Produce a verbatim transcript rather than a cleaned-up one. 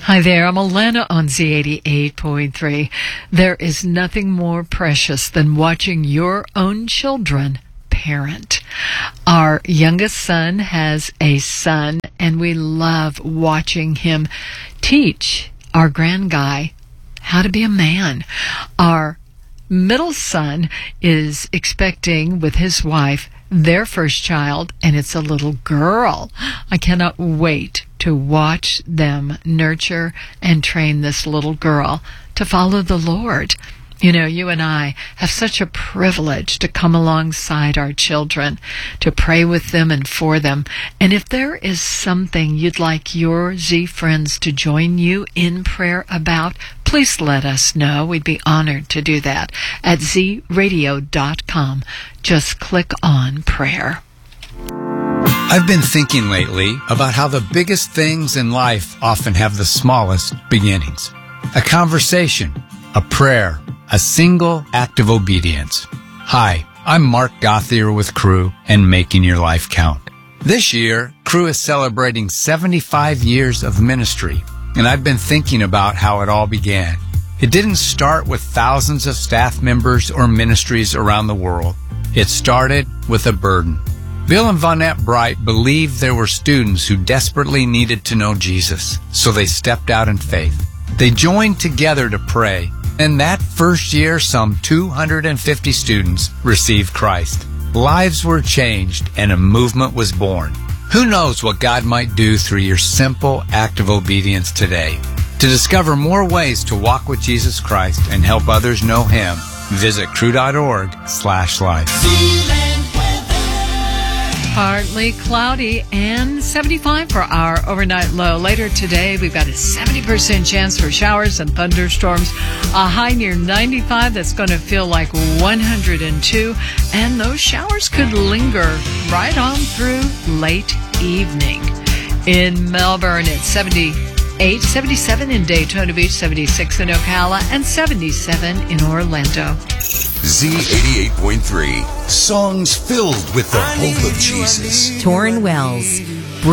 Hi there, I'm Alana on Z eighty-eight point three. There is nothing more precious than watching your own children parent. Our youngest son has a son, and we love watching him teach our grand guy how to be a man. Our middle son is expecting with his wife their first child, and it's a little girl. I cannot wait to watch them nurture and train this little girl to follow the Lord. You know, you and I have such a privilege to come alongside our children, to pray with them and for them. And if there is something you'd like your Z friends to join you in prayer about, please let us know. We'd be honored to do that at z radio dot com. Just click on prayer. I've been thinking lately about how the biggest things in life often have the smallest beginnings. A conversation, a prayer, a single act of obedience. Hi, I'm Mark Gothier with Cru and Making Your Life Count. This year, Cru is celebrating seventy-five years of ministry, and I've been thinking about how it all began. It didn't start with thousands of staff members or ministries around the world. It started with a burden. Bill and Vonette Bright believed there were students who desperately needed to know Jesus, so they stepped out in faith. They joined together to pray, and that first year, some two hundred fifty students received Christ. Lives were changed, and a movement was born. Who knows what God might do through your simple act of obedience today? To discover more ways to walk with Jesus Christ and help others know Him, visit cru dot org slash life. Partly cloudy and seventy-five for our overnight low. Later today, we've got a seventy percent chance for showers and thunderstorms. A high near ninety-five that's going to feel like one hundred two. And those showers could linger right on through late evening. In Melbourne, it's seventy-eight, seventy-seven in Daytona Beach, seventy-six in Ocala, and seventy-seven in Orlando. Z eighty-eight point three. Songs filled with the hope of Jesus. Torrin Wells.